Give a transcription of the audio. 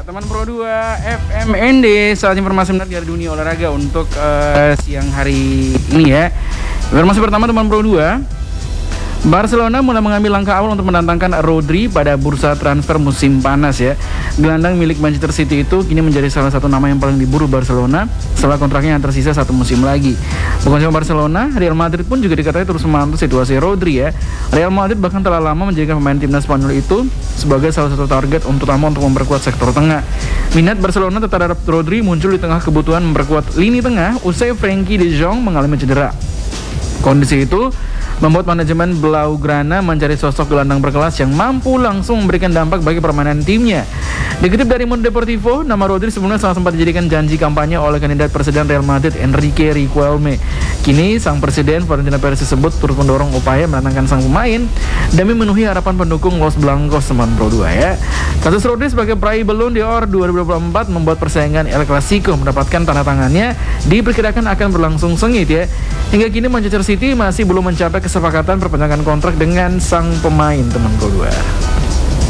Teman Pro 2 FMND, saat informasi menarik dari dunia olahraga untuk siang hari ini ya. Informasi pertama teman Pro 2, Barcelona mulai mengambil langkah awal untuk mendatangkan Rodri pada bursa transfer musim panas ya. Gelandang milik Manchester City itu kini menjadi salah satu nama yang paling diburu Barcelona setelah kontraknya yang tersisa satu musim lagi. Bukan cuma Barcelona, Real Madrid pun juga dikatakan terus memantau situasi Rodri ya. Real Madrid bahkan telah lama menjadikan pemain timnas Spanyol itu sebagai salah satu target utama untuk memperkuat sektor tengah. Minat Barcelona terhadap Rodri muncul di tengah kebutuhan memperkuat lini tengah usai Frenkie de Jong mengalami cedera. Kondisi itu membuat manajemen Blaugrana mencari sosok gelandang berkelas yang mampu langsung memberikan dampak bagi permainan timnya. Dikutip dari Mundo Deportivo, nama Rodri sebelumnya sempat dijadikan janji kampanye oleh kandidat presiden Real Madrid Enrique Riquelme. Kini sang presiden Florentino Perez disebut turut mendorong upaya mendatangkan sang pemain demi memenuhi harapan pendukung Los Blancos teman Pro 2 ya. Kasus Rodri sebagai peraih Ballon d'Or 2024 membuat persaingan El Clasico mendapatkan tanda tangannya diperkirakan akan berlangsung sengit ya. Hingga kini Manchester City masih belum mencapai kesepakatan perpanjangan kontrak dengan sang pemain teman Pro 2.